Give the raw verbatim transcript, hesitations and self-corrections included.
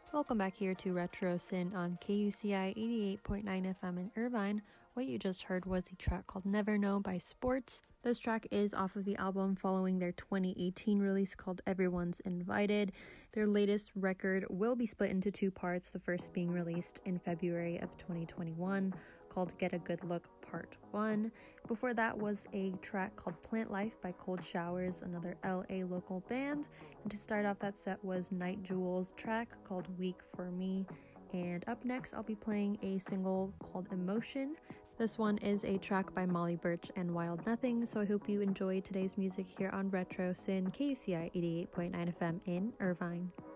Welcome back here to Retro Sin on K U C I eighty-eight point nine F M in Irvine. What you just heard was the track called Never Know by Sports. This track is off of the album following their twenty eighteen release called Everyone's Invited. Their latest record will be split into two parts, the first being released in February of twenty twenty-one called Get a Good Look Part one. Before that was a track called Plant Life by Cold Showers, another L A local band. And to start off that set was Night Jewel's track called Weak for Me. And up next, I'll be playing a single called Emotion. This one is a track by Molly Birch and Wild Nothing, so I hope you enjoy today's music here on Retro Sin, K U C I eighty-eight point nine F M in Irvine.